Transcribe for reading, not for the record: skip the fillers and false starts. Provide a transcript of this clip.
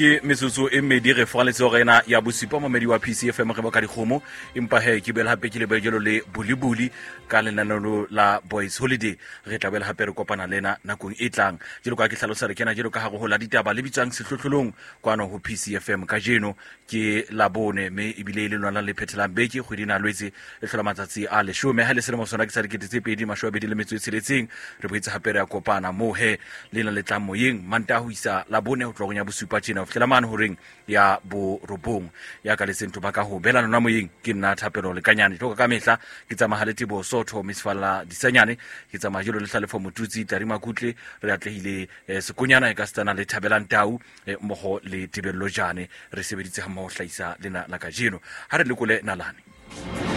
ke metsotso e mmedi re fogaletse gorena ya bosupa momedi wa PCFM re boka dikgomo empa he ke bela hape ke lebejelo le bulibuli ka lenanelo la Boys Holiday re tla bela hape re kopana lena nakong e tlang jelo ka ke tlhalosa re kena jelo ka go la ditaba le bitsang sehlohlolong kwano ho PCFM ka jeno ke la bone me ebile le lwana le phethelang beke kgwedina lwetse le hlola matsatsi a le 10 ha le selemo sona ke sa dikete tse pedi mashwabedi le metso e tsheletseng re boetse hape re ya kopana mo he le na le tlang moyeng manta ho isa la bone ho tlogonya bosupa tjena ho fihlela mane horeng ya bo robong ya ka lesento ba ka ho bela nna moyeng ke nna thapelo le kanyane tloka ka mehla ke tsamaya le tebo sotho misfala disanyane ke tsamaya jelo le hlalefo motutsi tarima kutle re atlehile sekonyana e ka stana le thabelang tau mogo le tebello jane re sebeditse ha mo hlaisa lena la kajeno ha re lekole nalane